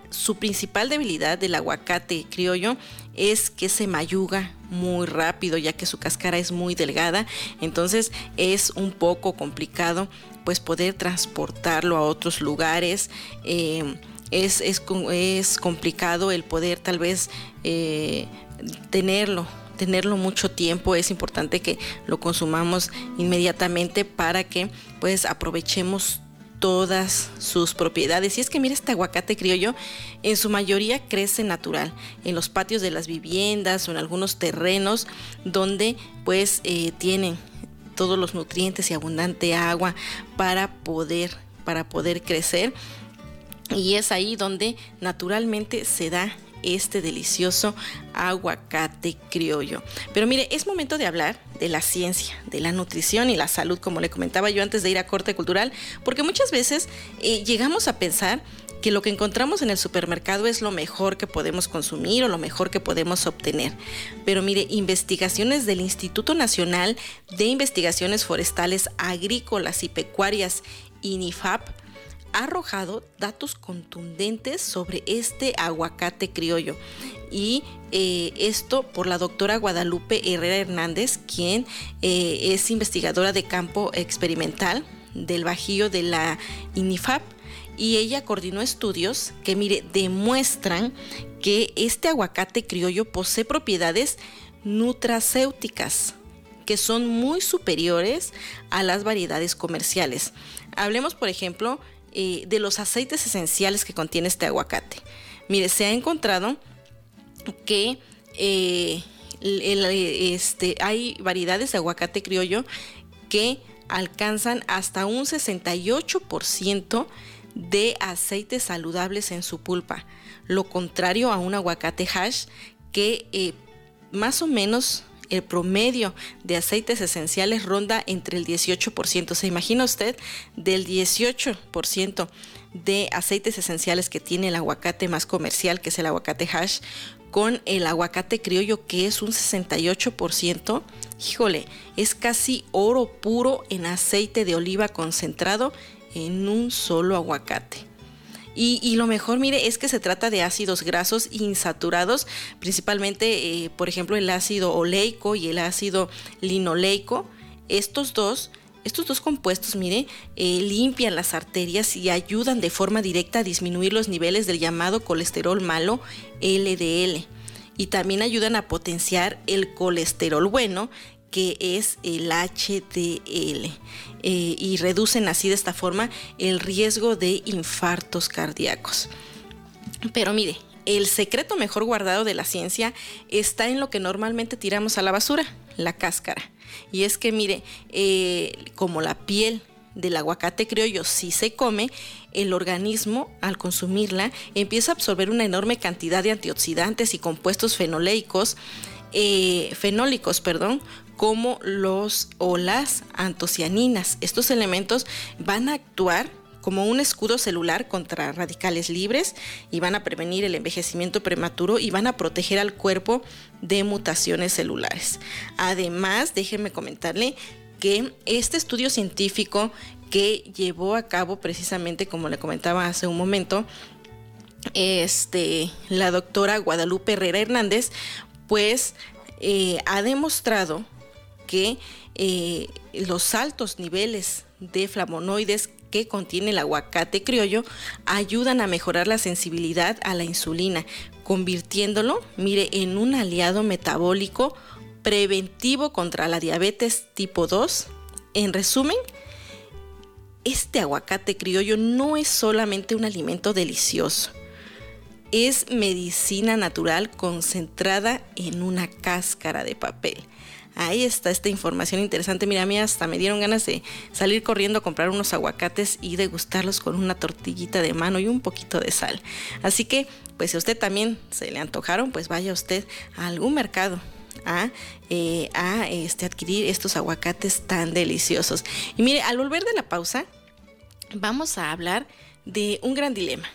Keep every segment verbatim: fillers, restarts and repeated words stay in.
su principal debilidad del aguacate criollo es que se mayuga muy rápido, ya que su cáscara es muy delgada. Entonces es un poco complicado pues poder transportarlo a otros lugares. Eh, es, es, es complicado el poder tal vez eh, tenerlo tenerlo mucho tiempo. Es importante que lo consumamos inmediatamente para que pues aprovechemos todas sus propiedades. Y es que mira, este aguacate criollo en su mayoría crece natural en los patios de las viviendas o en algunos terrenos donde pues eh, tienen todos los nutrientes y abundante agua para poder para poder crecer, y es ahí donde naturalmente se da este delicioso aguacate criollo. Pero mire, es momento de hablar de la ciencia, de la nutrición y la salud, como le comentaba yo antes de ir a corte cultural, porque muchas veces eh, llegamos a pensar que lo que encontramos en el supermercado es lo mejor que podemos consumir o lo mejor que podemos obtener. Pero mire, investigaciones del Instituto Nacional de Investigaciones Forestales, Agrícolas y Pecuarias, INIFAP, ha arrojado datos contundentes sobre este aguacate criollo, y eh, esto por la doctora Guadalupe Herrera Hernández, quien eh, es investigadora de campo experimental del Bajío de la INIFAP, y ella coordinó estudios que, mire, demuestran que este aguacate criollo posee propiedades nutracéuticas que son muy superiores a las variedades comerciales. Hablemos, por ejemplo, eh, de los aceites esenciales que contiene este aguacate. Mire, se ha encontrado que eh, el, el, este, hay variedades de aguacate criollo que alcanzan hasta un sesenta y ocho por ciento de aceites saludables en su pulpa, lo contrario a un aguacate hash que eh, más o menos el promedio de aceites esenciales ronda entre el dieciocho por ciento. ¿Se imagina usted? Del dieciocho por ciento de aceites esenciales que tiene el aguacate más comercial, que es el aguacate hash, con el aguacate criollo, que es un sesenta y ocho por ciento. Híjole, es casi oro puro en aceite de oliva concentrado en un solo aguacate. Y, y lo mejor, mire, es que se trata de ácidos grasos insaturados, principalmente, eh, por ejemplo, el ácido oleico y el ácido linoleico. Estos dos, estos dos compuestos, mire, eh, limpian las arterias y ayudan de forma directa a disminuir los niveles del llamado colesterol malo, L D L. Y también ayudan a potenciar el colesterol bueno, que es el H D L, eh, y reducen así de esta forma el riesgo de infartos cardíacos. Pero mire, el secreto mejor guardado de la ciencia está en lo que normalmente tiramos a la basura, la cáscara. Y es que mire, eh, como la piel del aguacate criollo sí se come, el organismo al consumirla empieza a absorber una enorme cantidad de antioxidantes y compuestos fenoleicos, eh, fenólicos, perdón, como los o las antocianinas. Estos elementos van a actuar como un escudo celular contra radicales libres y van a prevenir el envejecimiento prematuro y van a proteger al cuerpo de mutaciones celulares. Además, déjenme comentarle que este estudio científico que llevó a cabo precisamente, como le comentaba hace un momento, este, la doctora Guadalupe Herrera Hernández, pues eh, ha demostrado que eh, los altos niveles de flavonoides que contiene el aguacate criollo ayudan a mejorar la sensibilidad a la insulina, convirtiéndolo, mire, en un aliado metabólico preventivo contra la diabetes tipo dos. En resumen, este aguacate criollo no es solamente un alimento delicioso, es medicina natural concentrada en una cáscara de papel. Ahí está esta información interesante. Mira, a mí hasta me dieron ganas de salir corriendo a comprar unos aguacates y degustarlos con una tortillita de mano y un poquito de sal. Así que, pues si a usted también se le antojaron, pues vaya usted a algún mercado a, eh, a este, adquirir estos aguacates tan deliciosos. Y mire, al volver de la pausa, vamos a hablar de un gran dilema.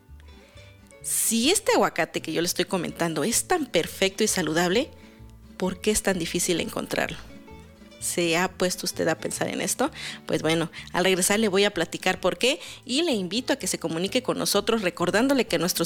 Si este aguacate que yo le estoy comentando es tan perfecto y saludable, ¿por qué es tan difícil encontrarlo? ¿Se ha puesto usted a pensar en esto? Pues bueno, al regresar le voy a platicar por qué y le invito a que se comunique con nosotros recordándole que nuestros